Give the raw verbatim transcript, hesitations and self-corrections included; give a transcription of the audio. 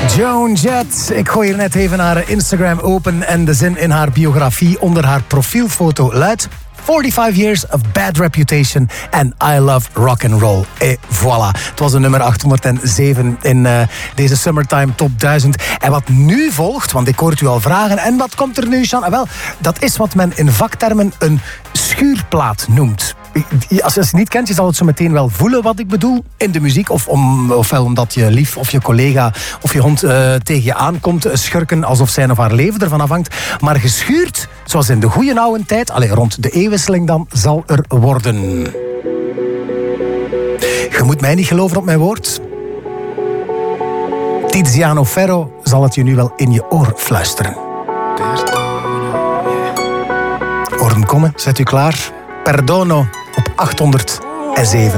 Joan Jett. Ik gooi hier net even haar Instagram open en de zin in haar biografie onder haar profielfoto luidt: forty-five years of bad reputation and I love rock and roll. Et voilà. Het was de nummer achthonderdzeven in uh, deze Summertime Top duizend. En wat nu volgt, want ik hoor het u al vragen, en wat komt er nu, Jean? Ah, wel, dat is wat men in vaktermen een schuurplaat noemt. Als je het niet kent, je zal het zo meteen wel voelen wat ik bedoel in de muziek. Of om, ofwel omdat je lief of je collega of je hond uh, tegen je aankomt schurken alsof zijn of haar leven ervan afhangt. Maar geschuurd, zoals in de goede oude tijd, allez, rond de eeuwwisseling dan, zal er worden. Je moet mij niet geloven op mijn woord. Tiziano Ferro zal het je nu wel in je oor fluisteren. Hoor hem komen, zet u klaar. Perdono op achthonderdzeven.